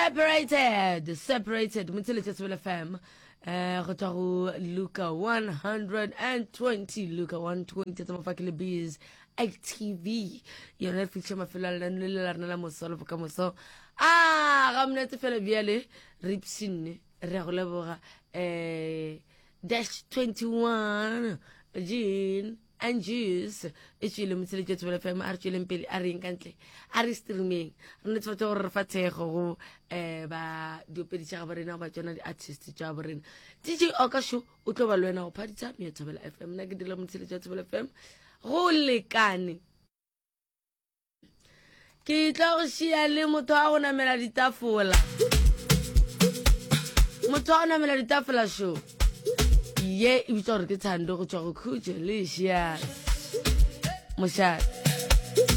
separated Mutile FM. Luca 120, Luca 120, Tamafakile Bees, ITV. You're not featuring my fellow and Lila Mosolo for Camoso. I'm not a fellow Viale, Ripsin, Regulabora, Dash 21, Jean. And Jews, it's you limited to FM, Archil Pili, Arin Cantley, Aristriming, and it's what our Fatejo, do Pedichabarina, but you're not artist Jabarin. DJ Okashu, Ukavalena, Padita, Mutable FM, Negative Limited FM, Holy Cani. Kitoshia Limotona Meladita Fola Motona Meladita Fola show. Ye, we talk the time, Dr. Kujelicious. Moshad.